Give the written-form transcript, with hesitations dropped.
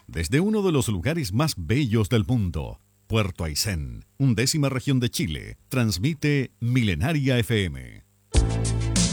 Desde uno de los lugares más bellos del mundo, Puerto Aysén, 11ª región de Chile, transmite Milenaria FM.